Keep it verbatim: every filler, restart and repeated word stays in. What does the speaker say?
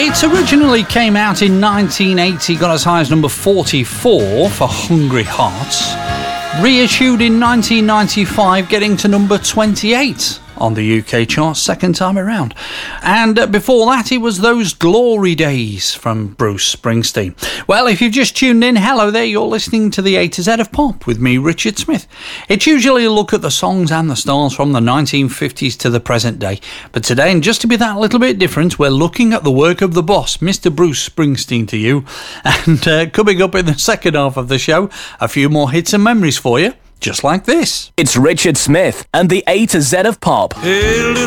It originally came out in nineteen eighty, got as high as number forty-four for Hungry Hearts. Reissued in nineteen ninety-five, getting to number twenty-eight on the U K charts second time around. And uh, before that, it was Those Glory Days from Bruce Springsteen. Well, if you've just tuned in, hello there, you're listening to the A to Z of Pop with me, Richard Smith. It's usually a look at the songs and the stars from the nineteen fifties to the present day. But today, and just to be that little bit different, we're looking at the work of the boss, Mister Bruce Springsteen, to you. And uh, coming up in the second half of the show, a few more hits and memories for you. Just like this. It's Richard Smith and the A to Z of Pop.